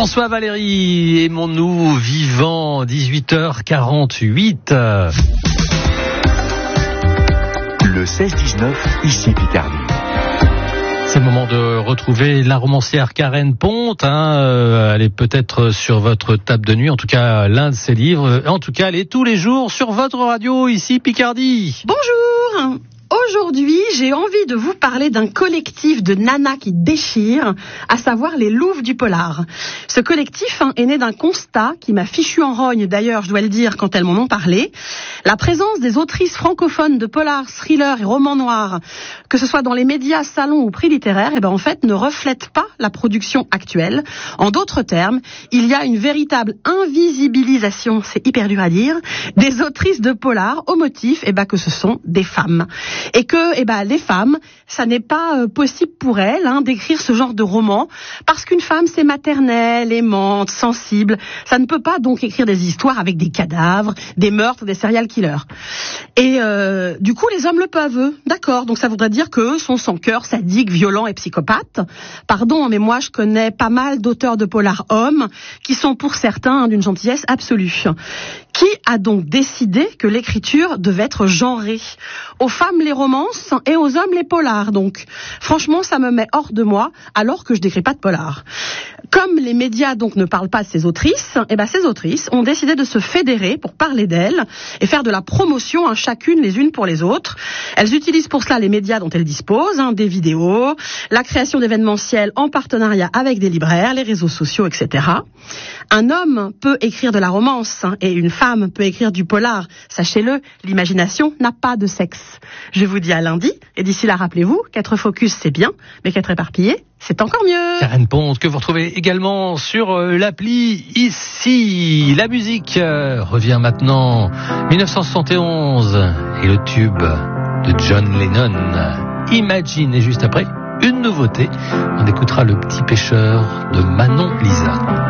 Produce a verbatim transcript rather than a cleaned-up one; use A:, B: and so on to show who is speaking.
A: François Valéry, aimons-nous vivants, dix-huit heures quarante-huit.
B: Le seize dix-neuf, ici Picardie.
A: C'est le moment de retrouver la romancière Karen Ponte. Hein. Euh, elle est peut-être sur votre table de nuit, en tout cas l'un de ses livres. En tout cas, elle est tous les jours sur votre radio, ici Picardie.
C: Bonjour. Aujourd'hui, j'ai envie de vous parler d'un collectif de nanas qui déchirent, à savoir les Louves du Polar. Ce collectif hein, est né d'un constat qui m'a fichu en rogne, d'ailleurs, je dois le dire, quand elles m'en ont parlé. La présence des autrices francophones de polar, thrillers et romans noirs, que ce soit dans les médias, salons ou prix littéraires, eh ben, en fait, ne reflète pas la production actuelle. En d'autres termes, il y a une véritable invisibilisation, c'est hyper dur à dire, des autrices de polar au motif eh ben, que ce sont des femmes. Et que eh ben, les femmes, ça n'est pas euh, possible pour elles hein, d'écrire ce genre de roman, parce qu'une femme, c'est maternelle, aimante, sensible. Ça ne peut pas donc écrire des histoires avec des cadavres, des meurtres, des serial killers. Et euh, du coup, les hommes le peuvent, eux. D'accord, donc ça voudrait dire qu'eux sont sans cœur, sadiques, violents et psychopathes. Pardon, mais moi, je connais pas mal d'auteurs de polar hommes qui sont pour certains d'une gentillesse absolue. Qui a donc décidé que l'écriture devait être genrée? Aux femmes les romances et aux hommes les polars. Donc, franchement, ça me met hors de moi, alors que je n'écris pas de polar. Comme les médias donc ne parlent pas de ces autrices, eh ben ces autrices ont décidé de se fédérer pour parler d'elles et faire de la promotion hein, chacune les unes pour les autres. Elles utilisent pour cela les médias dont elles disposent, hein, des vidéos, la création d'événementiels en partenariat avec des libraires, les réseaux sociaux, et cetera. Un homme peut écrire de la romance hein, et une femme peut écrire du polar. Sachez-le, l'imagination n'a pas de sexe. Je vous dis à lundi, et d'ici là, rappelez-vous, qu'être focus c'est bien, mais qu'être éparpillé, c'est encore mieux.
A: Karen Ponte, que vous retrouvez également sur euh, l'appli ici. La musique euh, revient maintenant. dix-neuf cent soixante et onze et le tube de John Lennon. Imagine, et juste après, une nouveauté. On écoutera Le Petit Pêcheur de Manon Lisa.